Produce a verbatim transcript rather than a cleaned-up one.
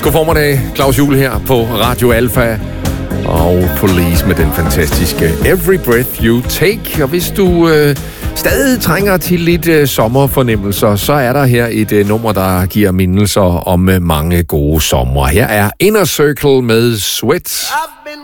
God formiddag, Claus Juhl her på Radio Alpha og Police med den fantastiske Every Breath You Take. Og hvis du øh, stadig trænger til lidt øh, sommerfornemmelser, så er der her et øh, nummer, der giver mindelser om øh, mange gode somre. Her er Inner Circle med Sweat.